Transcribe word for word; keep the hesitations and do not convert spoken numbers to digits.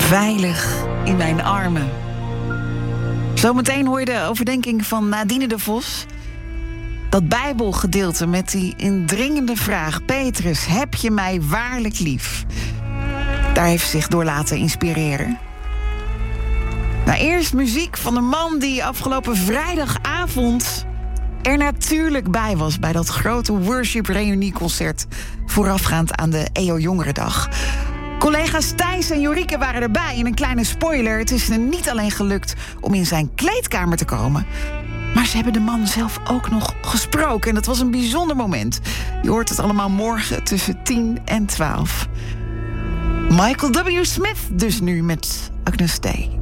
Veilig in mijn armen. Zometeen hoor je de overdenking van Nadine de Vos. Dat Bijbelgedeelte met die indringende vraag: Petrus, heb je mij waarlijk lief? Daar heeft ze zich door laten inspireren. Nou, eerst muziek van een man die afgelopen vrijdagavond er natuurlijk bij was bij dat grote worship-reunieconcert voorafgaand aan de E O Jongerendag. Collega's Thijs en Jorike waren erbij. En een kleine spoiler: het is hem niet alleen gelukt om in zijn kleedkamer te komen, maar ze hebben de man zelf ook nog gesproken. En dat was een bijzonder moment. Je hoort het allemaal morgen tussen tien en twaalf. Michael W. Smith dus nu met Agnus Dei.